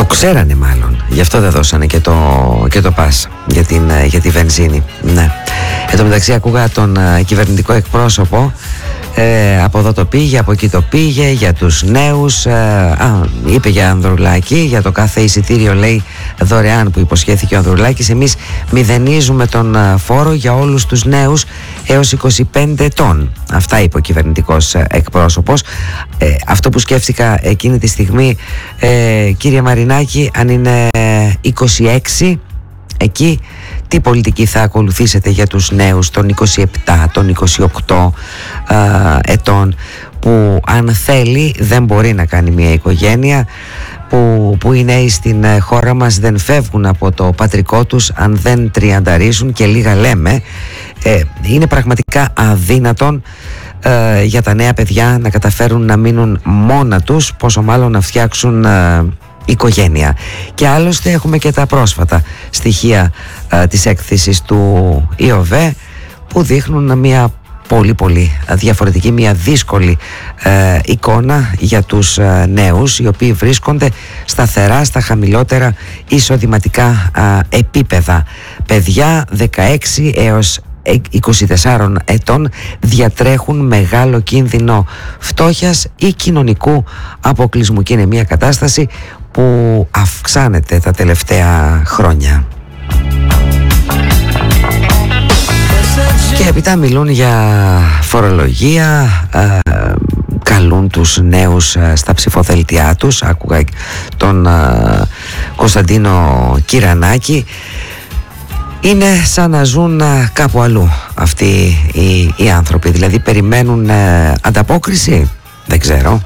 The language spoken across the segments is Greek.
Το ξέρανε μάλλον, γι' αυτό δεν δώσανε και το πας για τη βενζίνη. Ναι. Εν τω μεταξύ ακούγα τον κυβερνητικό εκπρόσωπο, από εδώ το πήγε, από εκεί το πήγε, για τους νέους, είπε για Ανδρουλάκη, για το κάθε εισιτήριο λέει δωρεάν που υποσχέθηκε ο Ανδρουλάκης. Εμείς μηδενίζουμε τον φόρο για όλους τους νέους έως 25 ετών. Αυτά είπε ο κυβερνητικός εκπρόσωπος. Αυτό που σκέφτηκα εκείνη τη στιγμή, κύριε Μαρινάκη, αν είναι 26 εκεί, τι πολιτική θα ακολουθήσετε για τους νέους των 27, των 28 ετών, που αν θέλει δεν μπορεί να κάνει μια οικογένεια, που οι νέοι στην χώρα μας δεν φεύγουν από το πατρικό τους αν δεν τριανταρίζουν, και λίγα λέμε. Είναι πραγματικά αδύνατον για τα νέα παιδιά να καταφέρουν να μείνουν μόνα τους, πόσο μάλλον να φτιάξουν οικογένεια. Και άλλωστε έχουμε και τα πρόσφατα στοιχεία της έκθεσης του ΙΟΒΕ που δείχνουν μια πολύ διαφορετική, μια δύσκολη εικόνα για τους νέους, οι οποίοι βρίσκονται σταθερά στα χαμηλότερα εισοδηματικά επίπεδα. Παιδιά 16 έως 24 ετών διατρέχουν μεγάλο κίνδυνο φτώχειας ή κοινωνικού αποκλεισμού, και είναι μια κατάσταση που αυξάνεται τα τελευταία χρόνια. Και έπειτα μιλούν για φορολογία, καλούν τους νέους στα ψηφοδέλτιά τους. Άκουγα τον Κωνσταντίνο Κυρανάκη. Είναι σαν να ζουν κάπου αλλού αυτοί οι άνθρωποι. Δηλαδή περιμένουν ανταπόκριση, δεν ξέρω.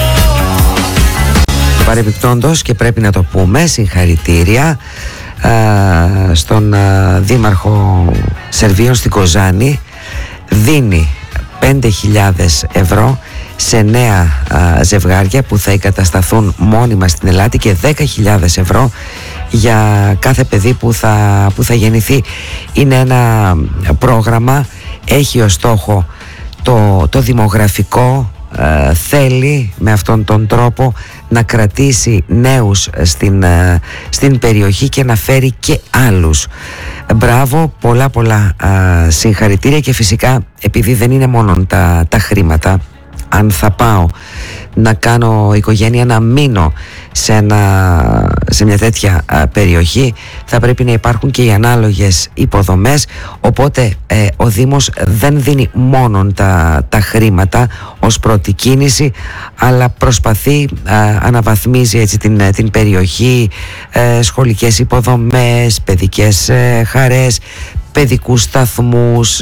Παρεμπιπτόντως, και πρέπει να το πούμε, συγχαρητήρια στον δήμαρχο Σερβίων στην Κοζάνη. Δίνει 5.000 ευρώ σε νέα ζευγάρια που θα εγκατασταθούν μόνιμα στην Ελλάδα, και 10.000 ευρώ για κάθε παιδί που θα γεννηθεί. Είναι ένα πρόγραμμα, έχει ως στόχο το δημογραφικό, θέλει με αυτόν τον τρόπο να κρατήσει νέους στην περιοχή και να φέρει και άλλους. Μπράβο, πολλά συγχαρητήρια. Και φυσικά, επειδή δεν είναι μόνο τα χρήματα, αν θα πάω να κάνω οικογένεια, να μείνω σε μια τέτοια περιοχή, θα πρέπει να υπάρχουν και οι ανάλογες υποδομές. Οπότε ο Δήμος δεν δίνει μόνο τα χρήματα ως πρώτη κίνηση, αλλά προσπαθεί, αναβαθμίζει έτσι την περιοχή, σχολικές υποδομές, παιδικές χαρές, παιδικούς σταθμούς,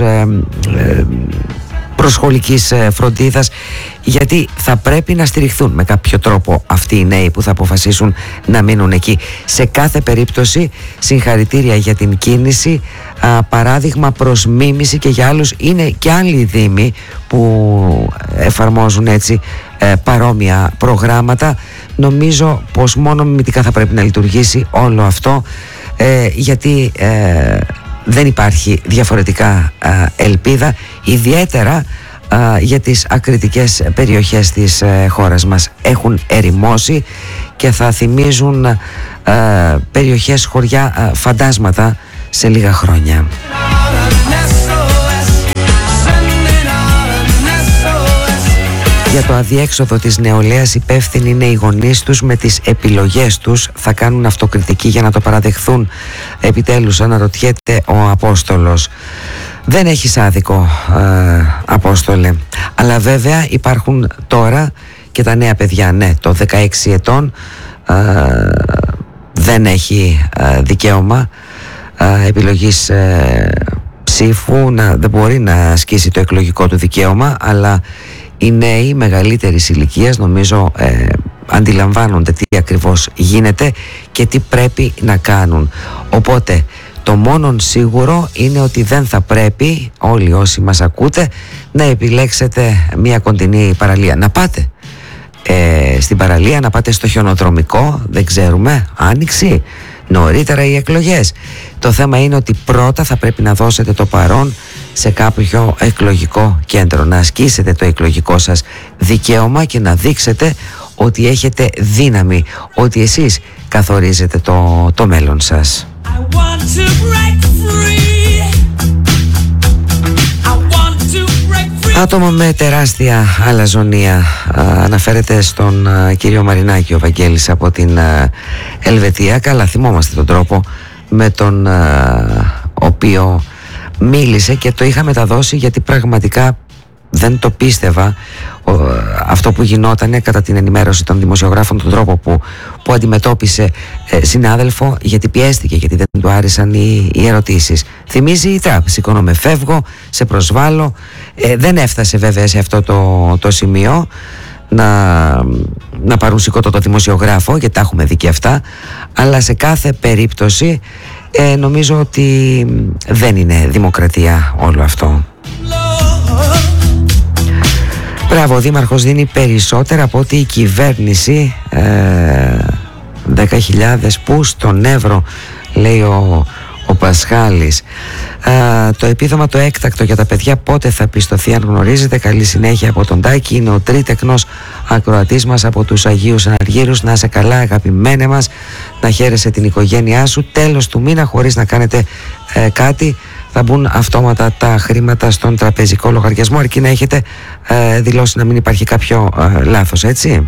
προσχολικής φροντίδας, γιατί θα πρέπει να στηριχθούν με κάποιο τρόπο αυτοί οι νέοι που θα αποφασίσουν να μείνουν εκεί. Σε κάθε περίπτωση, συγχαρητήρια για την κίνηση, παράδειγμα προς μίμηση και για άλλους. Είναι και άλλοι δήμοι που εφαρμόζουν έτσι παρόμοια προγράμματα. Νομίζω πως μόνο μιμητικά θα πρέπει να λειτουργήσει όλο αυτό, γιατί δεν υπάρχει διαφορετικά ελπίδα, ιδιαίτερα για τις ακριτικές περιοχές της χώρας μας. Έχουν ερημώσει και θα θυμίζουν περιοχές, χωριά, φαντάσματα σε λίγα χρόνια. Για το αδιέξοδο της νεολαίας υπεύθυνοι είναι οι γονείς τους. Με τις επιλογές τους θα κάνουν αυτοκριτική για να το παραδεχθούν επιτέλους, αναρωτιέται ο Απόστολος. Δεν έχεις άδικο, Απόστολε. Αλλά βέβαια υπάρχουν τώρα και τα νέα παιδιά. Ναι, το 16 ετών δεν έχει δικαίωμα επιλογής ψήφου, δεν μπορεί να ασκήσει το εκλογικό του δικαίωμα, αλλά οι νέοι μεγαλύτερης ηλικίας νομίζω αντιλαμβάνονται τι ακριβώς γίνεται και τι πρέπει να κάνουν. Οπότε το μόνον σίγουρο είναι ότι δεν θα πρέπει όλοι όσοι μας ακούτε να επιλέξετε μια κοντινή παραλία. Να πάτε στην παραλία, να πάτε στο χιονοδρομικό, δεν ξέρουμε, άνοιξη, νωρίτερα οι εκλογές. Το θέμα είναι ότι πρώτα θα πρέπει να δώσετε το παρόν σε κάποιο εκλογικό κέντρο, να ασκήσετε το εκλογικό σας δικαίωμα και να δείξετε ότι έχετε δύναμη, ότι εσείς καθορίζετε το μέλλον σας. Άτομο με τεράστια αλαζονία, αναφέρεται στον κύριο Μαρινάκη ο Βαγγέλης από την Ελβετία. Καλά θυμόμαστε τον τρόπο με τον οποίο μίλησε και το είχα μεταδώσει, γιατί πραγματικά δεν το πίστευα αυτό που γινόταν κατά την ενημέρωση των δημοσιογράφων, τον τρόπο που αντιμετώπισε συνάδελφο, γιατί πιέστηκε, γιατί δεν του άρεσαν οι ερωτήσεις. Θυμίζει η τραπ, σηκώνομαι, φεύγω, σε προσβάλλω. Δεν έφτασε βέβαια σε αυτό το σημείο να πάρουν σηκώτο το δημοσιογράφο, γιατί τα έχουμε δει και αυτά, αλλά σε κάθε περίπτωση νομίζω ότι δεν είναι δημοκρατία όλο αυτό. Μπράβο, ο Δήμαρχος δίνει περισσότερα από ότι η κυβέρνηση, 10.000 που στον Εύρο, λέει ο Πασχάλης. Το επίδομα το έκτακτο για τα παιδιά πότε θα πιστωθεί, αν γνωρίζετε? Καλή συνέχεια από τον Τάκη. Είναι ο τρίτεκνος ακροατής μας από τους Αγίους Αναργύρους. Να είσαι καλά, αγαπημένε μας, να χαίρεσαι την οικογένειά σου. Τέλος του μήνα, χωρίς να κάνετε κάτι, θα μπουν αυτόματα τα χρήματα στον τραπεζικό λογαριασμό, αρκεί να έχετε δηλώσει να μην υπάρχει κάποιο λάθος, έτσι.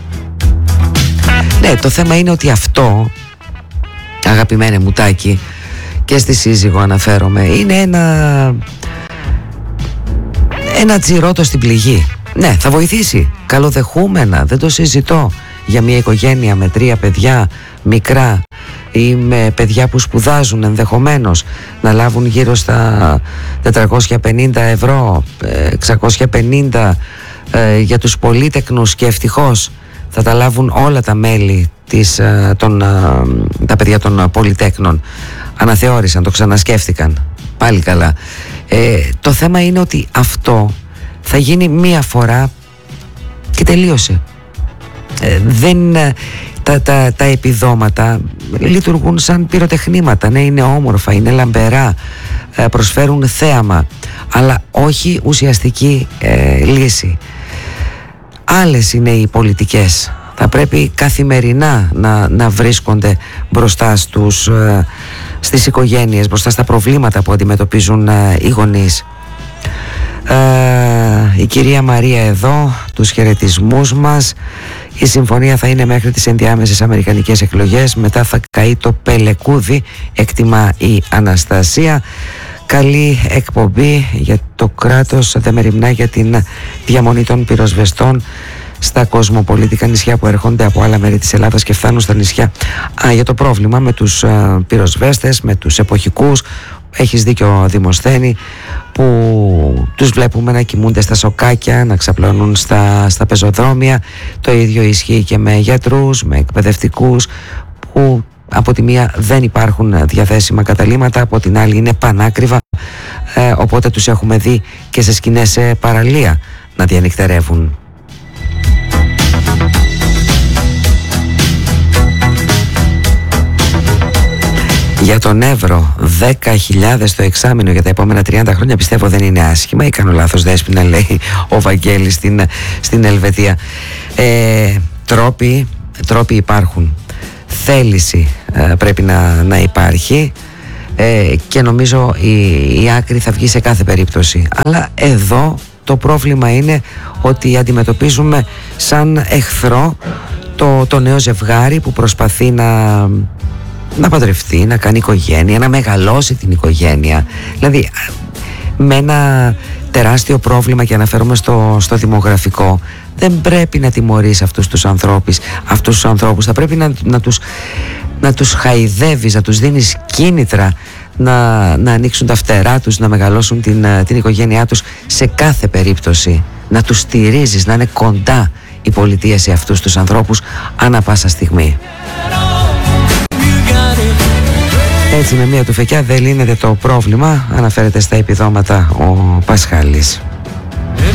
Ναι, το θέμα είναι ότι αυτό, αγαπημένε μου Τάκη, και στη σύζυγο αναφέρομαι, είναι ένα τζιρότο στην πληγή. Ναι, θα βοηθήσει καλοδεχούμενα, δεν το συζητώ, για μια οικογένεια με 3 παιδιά μικρά ή με παιδιά που σπουδάζουν, ενδεχομένως να λάβουν γύρω στα 450 ευρώ, 650 για τους πολύτεκνους, και ευτυχώς θα τα λάβουν όλα τα μέλη τα παιδιά των πολυτέκνων. Αναθεώρησαν, το ξανασκέφτηκαν, πάλι καλά. Το θέμα είναι ότι αυτό θα γίνει μία φορά και τελείωσε. Τα επιδόματα λειτουργούν σαν πυροτεχνήματα. Ναι, είναι όμορφα, είναι λαμπερά, προσφέρουν θέαμα, αλλά όχι ουσιαστική λύση. Άλλες είναι οι πολιτικές. Θα πρέπει καθημερινά να βρίσκονται μπροστά στις οικογένειες, μπροστά στα προβλήματα που αντιμετωπίζουν οι γονείς. Η κυρία Μαρία εδώ, τους χαιρετισμούς μας. Η συμφωνία θα είναι μέχρι τις ενδιάμεσες αμερικανικές εκλογές, μετά θα καεί το πελεκούδι, εκτιμά η Αναστασία. Καλή εκπομπή, για το κράτος δεν μεριμνά για την διαμονή των πυροσβεστών στα κοσμοπολιτικά νησιά που έρχονται από άλλα μέρη της Ελλάδας και φτάνουν στα νησιά. Για το πρόβλημα με τους πυροσβέστες, με τους εποχικούς, έχεις δίκιο Δημοσθένη, που τους βλέπουμε να κοιμούνται στα σοκάκια, να ξαπλώνουν στα πεζοδρόμια. Το ίδιο ισχύει και με γιατρούς, με εκπαιδευτικούς, που από τη μία δεν υπάρχουν διαθέσιμα καταλύματα, από την άλλη είναι πανάκριβα, οπότε τους έχουμε δει και σε σκηνές παραλία να διανυκτερεύουν. Για τον Εύρο, 10.000 το εξάμηνο για τα επόμενα 30 χρόνια, πιστεύω δεν είναι άσχημα, ή κάνω λάθος Δέσποινα, λέει ο Βαγγέλης στην Ελβετία. Τρόποι υπάρχουν, θέληση πρέπει να υπάρχει, και νομίζω η άκρη θα βγει σε κάθε περίπτωση. Αλλά εδώ το πρόβλημα είναι ότι αντιμετωπίζουμε σαν εχθρό το νέο ζευγάρι που προσπαθεί να παντρευτεί, να κάνει οικογένεια, να μεγαλώσει την οικογένεια. Δηλαδή με ένα τεράστιο πρόβλημα, και αναφέρομαι στο δημογραφικό, δεν πρέπει να τιμωρείς αυτούς τους ανθρώπους. Θα πρέπει να τους χαϊδεύεις, να τους δίνεις κίνητρα να ανοίξουν τα φτερά τους, να μεγαλώσουν την οικογένειά τους σε κάθε περίπτωση. Να τους στηρίζεις, να είναι κοντά η πολιτεία σε αυτούς τους ανθρώπους ανά πάσα στιγμή. Έτσι με μία του φεκιά δεν λύνεται το πρόβλημα, αναφέρεται στα επιδόματα ο Πασχάλης.